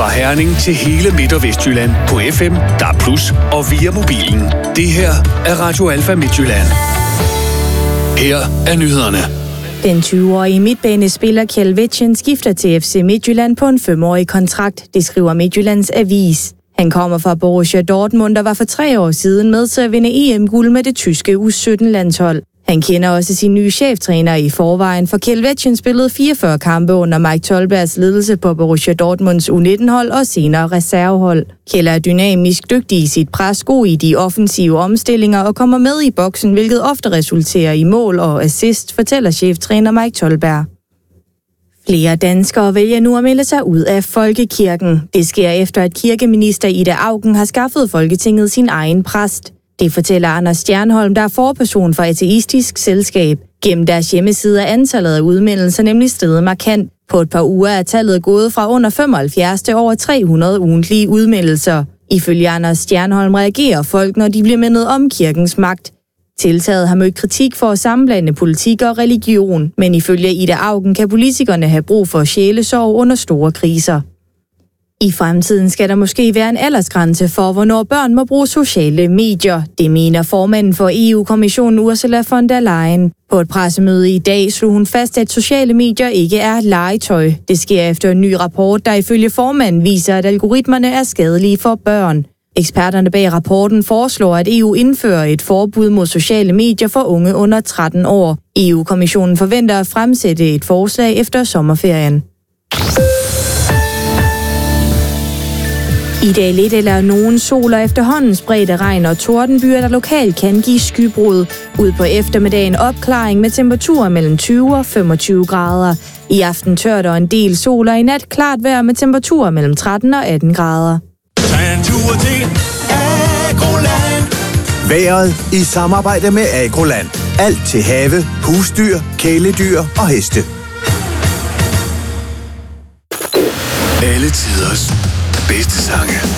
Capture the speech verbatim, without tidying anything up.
Fra Herning til hele Midt- og Vestjylland på F M, D A B plus, og via mobilen. Det her er Radio Alfa Midtjylland. Her er nyhederne. Den tyve-årige midtbanespiller Kjeld Wetjen skifter til F C Midtjylland på en femårig kontrakt, det skriver Midtjyllands Avis. Han kommer fra Borussia Dortmund og var for tre år siden med til at vinde E M-guld med det tyske U sytten-landshold. Han kender også sin nye cheftræner i forvejen, for Kjeld Wetjen spillede fireogfyrre kampe under Mike Tolbergs ledelse på Borussia Dortmunds U nitten-hold og senere reservehold. Kjeld er dynamisk dygtig i sit pres, god i de offensive omstillinger og kommer med i boksen, hvilket ofte resulterer i mål og assist, fortæller cheftræner Mike Tolberg. Flere danskere vælger nu at melde sig ud af folkekirken. Det sker efter, at kirkeminister Ida Auken har skaffet Folketinget sin egen præst. Det fortæller Anders Stjernholm, der er forperson for Ateistisk Selskab. Gennem deres hjemmeside er antallet af udmeldelser nemlig steget markant. På et par uger er tallet gået fra under femoghalvfjerds til over tre hundrede ugentlige udmeldelser. Ifølge Anders Stjernholm reagerer folk, når de bliver mindet om kirkens magt. Tiltaget har mødt kritik for at sammenblande politik og religion, men ifølge Ida Auken kan politikerne have brug for sjælesorg under store kriser. I fremtiden skal der måske være en aldersgrænse for, hvornår børn må bruge sociale medier. Det mener formanden for E U-kommissionen Ursula von der Leyen. På et pressemøde i dag slog hun fast, at sociale medier ikke er legetøj. Det sker efter en ny rapport, der ifølge formanden viser, at algoritmerne er skadelige for børn. Eksperterne bag rapporten foreslår, at E U indfører et forbud mod sociale medier for unge under tretten år. E U-kommissionen forventer at fremsætte et forslag efter sommerferien. I dag lidt eller nogen sol og efterhånden spredte regn og tordenbyer, der lokalt kan give skybrud. Ud på eftermiddagen opklaring med temperaturer mellem tyve og femogtyve grader. I aften tørt og en del sol, og i nat klart vejr med temperaturer mellem tretten og atten grader. Vejret i samarbejde med Agroland. Alt til have, husdyr, kæledyr og heste. Alle tiders bedste sange.